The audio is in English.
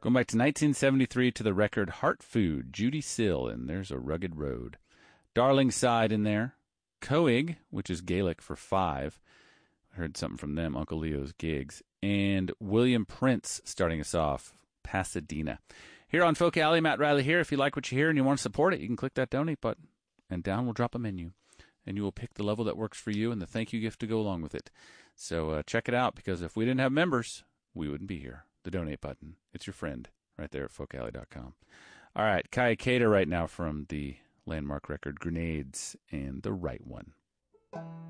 Going back to 1973 to the record Heart Food, Judy Sill, and There's a Rugged Road. Darling Side in there. Coig, which is Gaelic for five. I heard something from them, Uncle Leo's Gigs. And William Prince starting us off, Pasadena. Here on Folk Alley, Matt Riley here. If you like what you hear and you want to support it, you can click that donate button. And down will drop a menu. And you will pick the level that works for you and the thank you gift to go along with it. So check it out, because if we didn't have members, we wouldn't be here. The donate button. It's your friend right there at folkalley.com. All right, Kai Cater right now from the landmark record Grenades and The Right One.